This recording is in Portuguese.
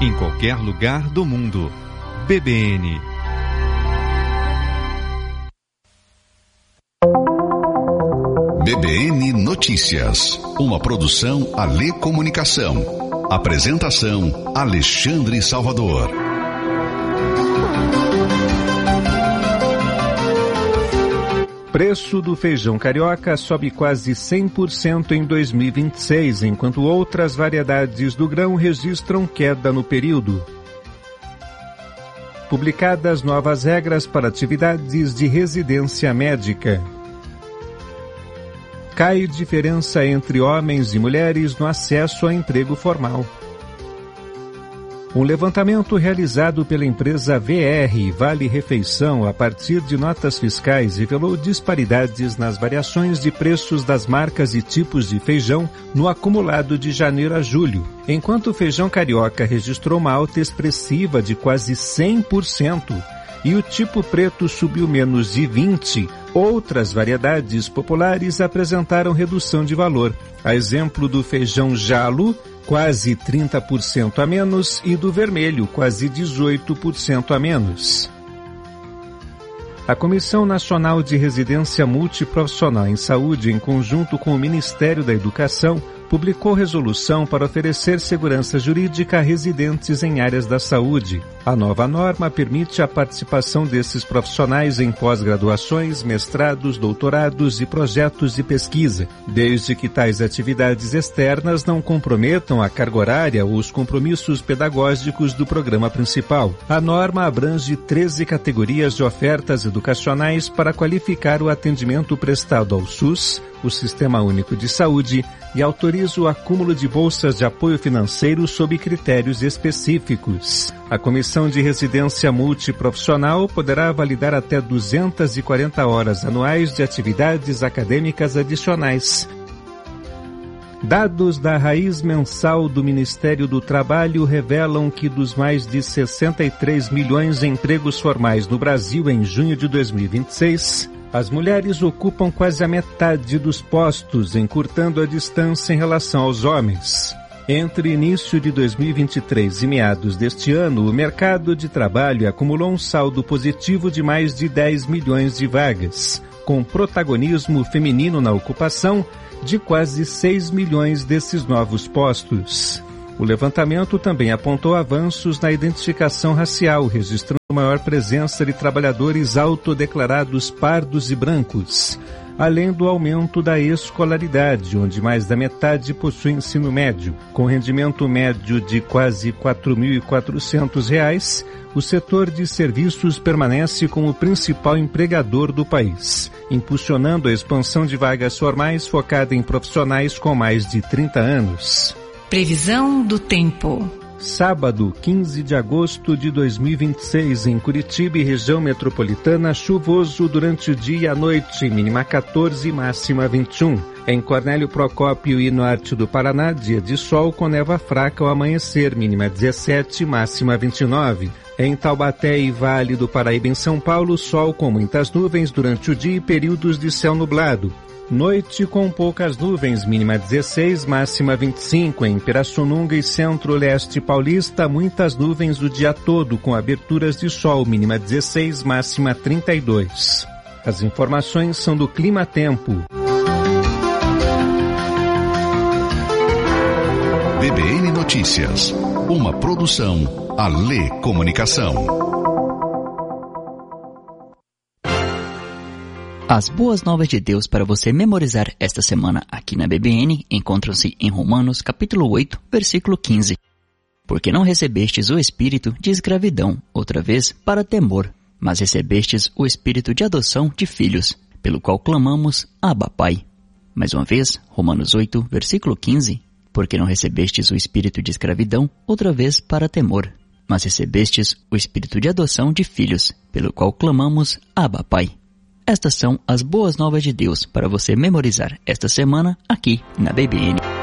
em qualquer lugar do mundo. BBN. BBN Notícias, uma produção Alê Comunicação. Apresentação Alexandre Salvador. Preço do feijão carioca sobe quase 100% em 2026, enquanto outras variedades do grão registram queda no período. Publicadas novas regras para atividades de residência médica. Cai diferença entre homens e mulheres no acesso a emprego formal. Um levantamento realizado pela empresa VR Vale Refeição a partir de notas fiscais revelou disparidades nas variações de preços das marcas e tipos de feijão no acumulado de janeiro a julho, enquanto o feijão carioca registrou uma alta expressiva de quase 100%, e o tipo preto subiu menos de 20%, outras variedades populares apresentaram redução de valor, a exemplo do feijão jalo, quase 30% a menos, e do vermelho, quase 18% a menos. A Comissão Nacional de Residência Multiprofissional em Saúde, em conjunto com o Ministério da Educação, publicou resolução para oferecer segurança jurídica a residentes em áreas da saúde. A nova norma permite a participação desses profissionais em pós-graduações, mestrados, doutorados e projetos de pesquisa, desde que tais atividades externas não comprometam a carga horária ou os compromissos pedagógicos do programa principal. A norma abrange 13 categorias de ofertas educacionais para qualificar o atendimento prestado ao SUS, o Sistema Único de Saúde, e autoriza o acúmulo de bolsas de apoio financeiro sob critérios específicos. A Comissão de Residência Multiprofissional poderá validar até 240 horas anuais de atividades acadêmicas adicionais. Dados da raiz mensal do Ministério do Trabalho revelam que dos mais de 63 milhões de empregos formais no Brasil em junho de 2026, as mulheres ocupam quase a metade dos postos, encurtando a distância em relação aos homens. Entre início de 2023 e meados deste ano, o mercado de trabalho acumulou um saldo positivo de mais de 10 milhões de vagas, com protagonismo feminino na ocupação de quase 6 milhões desses novos postos. O levantamento também apontou avanços na identificação racial, registrando maior presença de trabalhadores autodeclarados pardos e brancos, além do aumento da escolaridade, onde mais da metade possui ensino médio. Com rendimento médio de quase R$ 4.400, o setor de serviços permanece como o principal empregador do país, impulsionando a expansão de vagas formais focada em profissionais com mais de 30 anos. Previsão do tempo. Sábado, 15 de agosto de 2026, em Curitiba e região metropolitana, chuvoso durante o dia e a noite, mínima 14 e máxima 21. Em Cornélio Procópio e norte do Paraná, dia de sol com névoa fraca ao amanhecer, mínima 17 e máxima 29. Em Taubaté e Vale do Paraíba, em São Paulo, sol com muitas nuvens durante o dia e períodos de céu nublado. Noite com poucas nuvens, mínima 16, máxima 25. Em Pirassununga e Centro-Leste Paulista, muitas nuvens o dia todo, com aberturas de sol, mínima 16, máxima 32. As informações são do Clima Tempo. BBN Notícias, uma produção Alê Comunicação. As boas novas de Deus para você memorizar esta semana aqui na BBN encontram-se em Romanos capítulo 8, versículo 15. Porque não recebestes o espírito de escravidão, outra vez, para temor, mas recebestes o espírito de adoção de filhos, pelo qual clamamos, Abba, Pai. Mais uma vez, Romanos 8, versículo 15. Porque não recebestes o espírito de escravidão, outra vez, para temor, mas recebestes o espírito de adoção de filhos, pelo qual clamamos, Abba, Pai. Estas são as boas novas de Deus para você memorizar esta semana aqui na BBN.